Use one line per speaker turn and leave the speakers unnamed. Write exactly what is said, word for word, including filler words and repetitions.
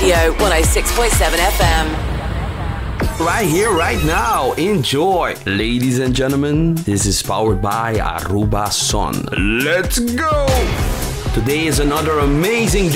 Radio one oh six point seven F M.
Right here, right now. Enjoy. Ladies and gentlemen, this is powered by Aruba Sun. Let's go! Today is another amazing